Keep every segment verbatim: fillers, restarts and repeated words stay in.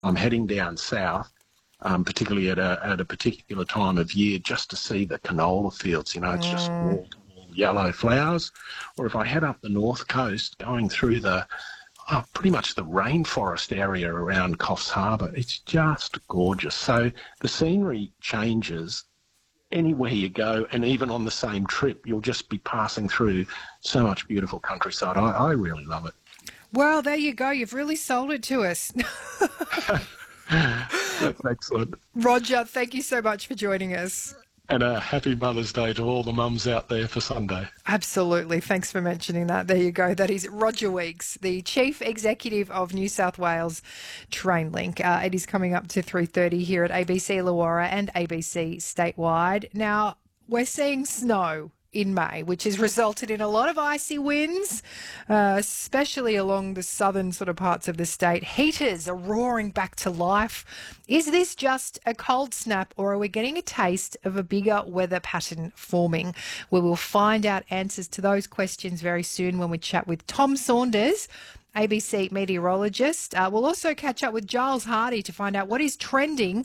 I'm heading down south, um, particularly at a, at a particular time of year, just to see the canola fields. You know, it's just Mm. wall to wall yellow flowers. Or if I head up the north coast, going through the oh, pretty much the rainforest area around Coffs Harbour, it's just gorgeous. So the scenery changes anywhere you go, and even on the same trip, you'll just be passing through so much beautiful countryside. I, I really love it. Well, there you go. You've really sold it to us. That's excellent. Roger, thank you so much for joining us. And a happy Mother's Day to all the mums out there for Sunday. Absolutely. Thanks for mentioning that. There you go. That is Roger Weeks, the Chief Executive of New South Wales Trainlink. Uh, it is coming up to three thirty here at A B C Illawarra and A B C statewide. Now, we're seeing snow in May, which has resulted in a lot of icy winds, uh, especially along the southern sort of parts of the state. Heaters are roaring back to life. Is this just a cold snap, or are we getting a taste of a bigger weather pattern forming? We will find out answers to those questions very soon when we chat with Tom Saunders, A B C meteorologist. Uh, we'll also catch up with Giles Hardy to find out what is trending.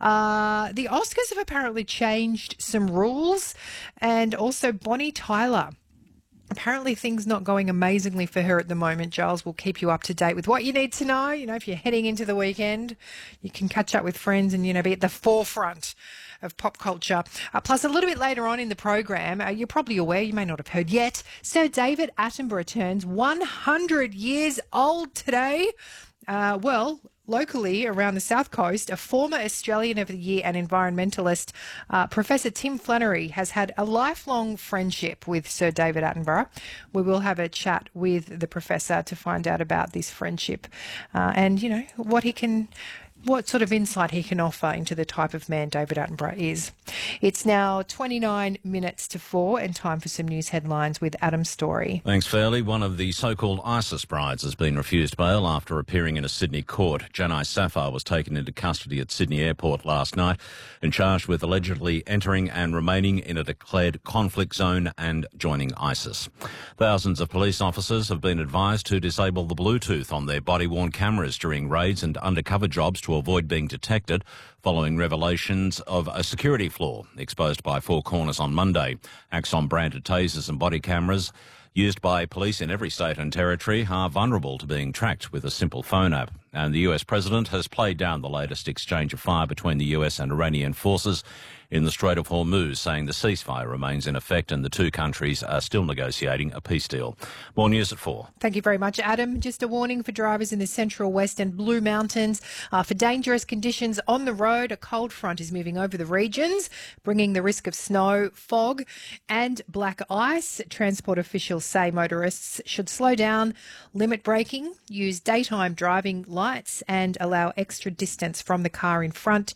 Uh, the Oscars have apparently changed some rules, and also Bonnie Tyler. Apparently things not going amazingly for her at the moment. Giles will keep you up to date with what you need to know. You know, if you're heading into the weekend, you can catch up with friends and, you know, be at the forefront of pop culture. Uh, plus, a little bit later on in the program, uh, you're probably aware, you may not have heard yet, Sir David Attenborough turns one hundred years old today. Uh, well, locally around the South Coast, a former Australian of the Year and environmentalist, uh, Professor Tim Flannery, has had a lifelong friendship with Sir David Attenborough. We will have a chat with the professor to find out about this friendship uh, and, you know, what he can... what sort of insight he can offer into the type of man David Attenborough is. It's now twenty-nine minutes to four and time for some news headlines with Adam Story. Thanks, Fairley. One of the so-called ISIS brides has been refused bail after appearing in a Sydney court. Janai Safar was taken into custody at Sydney Airport last night and charged with allegedly entering and remaining in a declared conflict zone and joining ISIS. Thousands of police officers have been advised to disable the Bluetooth on their body-worn cameras during raids and undercover jobs to avoid being detected, following revelations of a security flaw exposed by Four Corners on Monday. Axon-branded tasers and body cameras used by police in every state and territory are vulnerable to being tracked with a simple phone app. And the U S president has played down the latest exchange of fire between the U S and Iranian forces in the Strait of Hormuz, saying the ceasefire remains in effect and the two countries are still negotiating a peace deal. More news at four. Thank you very much, Adam. Just a warning for drivers in the Central West and Blue Mountains uh, for dangerous conditions on the road. A cold front is moving over the regions, bringing the risk of snow, fog and black ice. Transport officials say motorists should slow down, limit braking, use daytime driving lights and allow extra distance from the car in front.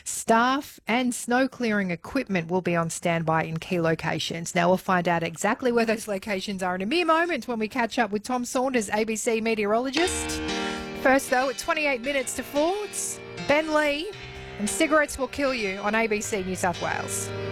Staff and snow clearing equipment will be on standby in key locations. Now we'll find out exactly where those locations are in a mere moment when we catch up with Tom Saunders, A B C meteorologist. First though, at twenty-eight minutes to four, it's Ben Lee and Cigarettes Will Kill You on A B C New South Wales.